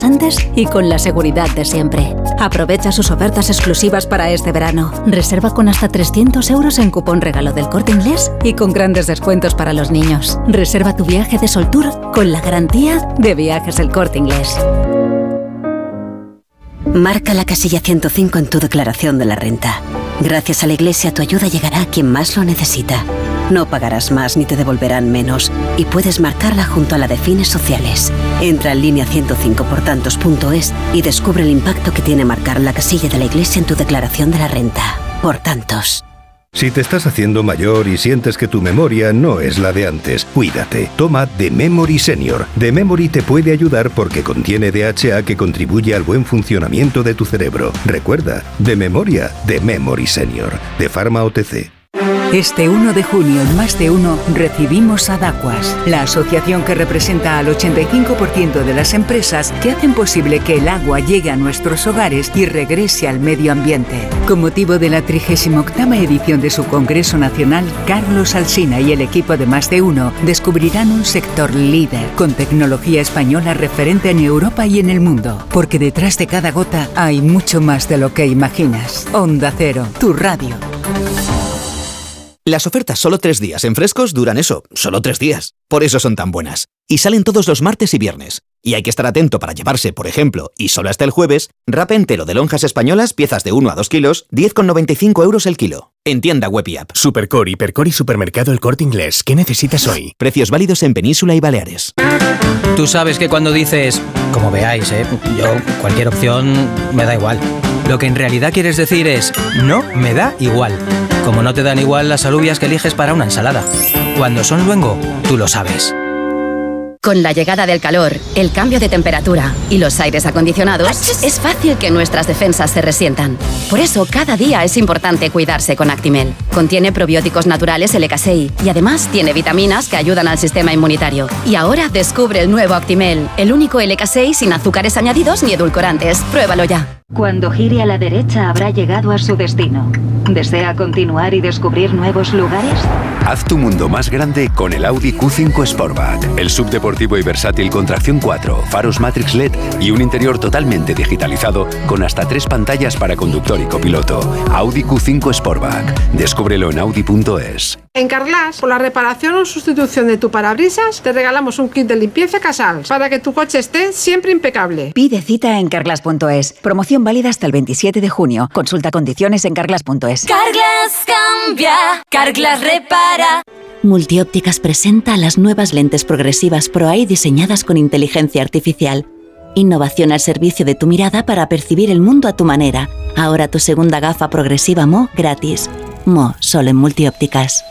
antes y con la seguridad de siempre. Aprovecha sus ofertas exclusivas para este verano. Reserva con hasta 300 euros en cupón regalo del Corte Inglés y con grandes descuentos para los niños. Reserva tu viaje de Soltour con la garantía de Viajes El Corte Inglés. Marca la casilla 105 en tu declaración de la renta. Gracias a la Iglesia, tu ayuda llegará a quien más lo necesita. No pagarás más ni te devolverán menos. Y puedes marcarla junto a la de fines sociales. Entra en línea 105portantos.es y descubre el impacto que tiene marcar la casilla de la Iglesia en tu declaración de la renta. Por tantos. Si te estás haciendo mayor y sientes que tu memoria no es la de antes, cuídate. Toma The Memory Senior. The Memory te puede ayudar porque contiene DHA que contribuye al buen funcionamiento de tu cerebro. Recuerda, de memoria, The Memory Senior, de Pharma OTC. Este 1 de junio en Más de Uno recibimos a Dacuas, la asociación que representa al 85% de las empresas que hacen posible que el agua llegue a nuestros hogares y regrese al medio ambiente. Con motivo de la 38ª edición de su Congreso Nacional, Carlos Alsina y el equipo de Más de Uno descubrirán un sector líder con tecnología española referente en Europa y en el mundo. Porque detrás de cada gota hay mucho más de lo que imaginas. Onda Cero, tu radio. Las ofertas solo 3 días en Frescos duran eso, solo 3 días. Por eso son tan buenas. Y salen todos los martes y viernes. Y hay que estar atento para llevarse, por ejemplo, y solo hasta el jueves, wrap entero de lonjas españolas, piezas de 1 a 2 kilos, 10,95 € el kilo. En tienda web y app. Supercore, Hipercor y Supermercado El Corte Inglés. ¿Qué necesitas hoy? Precios válidos en Península y Baleares. Tú sabes que cuando dices, como veáis, yo cualquier opción me da igual. Lo que en realidad quieres decir es, no me da igual. Como no te dan igual las alubias que eliges para una ensalada. Cuando son luengo, tú lo sabes. Con la llegada del calor, el cambio de temperatura y los aires acondicionados, es fácil que nuestras defensas se resientan. Por eso, cada día es importante cuidarse con Actimel. Contiene probióticos naturales LK6 y además tiene vitaminas que ayudan al sistema inmunitario. Y ahora descubre el nuevo Actimel, el único LK6 sin azúcares añadidos ni edulcorantes. Pruébalo ya. Cuando gire a la derecha habrá llegado a su destino. ¿Desea continuar y descubrir nuevos lugares? Haz tu mundo más grande con el Audi Q5 Sportback. El subdeportivo y versátil con tracción 4, faros Matrix LED y un interior totalmente digitalizado con hasta 3 pantallas para conductor y copiloto. Audi Q5 Sportback. Descúbrelo en Audi.es. En Carglass, por la reparación o sustitución de tu parabrisas, te regalamos un kit de limpieza Casals para que tu coche esté siempre impecable. Pide cita en Carglass.es. Promoción válida hasta el 27 de junio. Consulta condiciones en Carglass.es. Carglass cambia, Carglass repara. Multiópticas presenta las nuevas lentes progresivas Pro Eye diseñadas con inteligencia artificial. Innovación al servicio de tu mirada para percibir el mundo a tu manera. Ahora tu segunda gafa progresiva Mo gratis. Mo, solo en Multiópticas.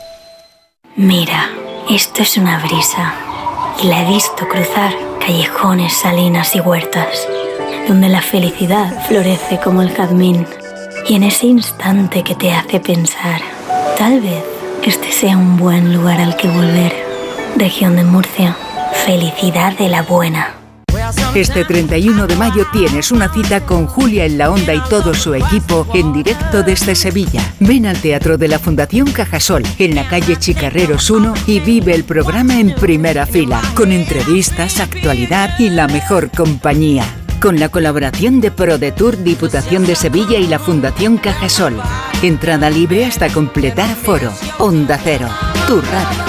Mira, esto es una brisa. Y la he visto cruzar callejones, salinas y huertas, donde la felicidad florece como el jazmín. Y en ese instante que te hace pensar, tal vez este sea un buen lugar al que volver. Región de Murcia, felicidad de la buena. Este 31 de mayo tienes una cita con Julia en la Onda y todo su equipo en directo desde Sevilla. Ven al Teatro de la Fundación Cajasol, en la calle Chicarreros 1 y vive el programa en primera fila, con entrevistas, actualidad y la mejor compañía. Con la colaboración de ProDetour, Diputación de Sevilla y la Fundación Cajasol. Entrada libre hasta completar aforo. Onda Cero, tu radio.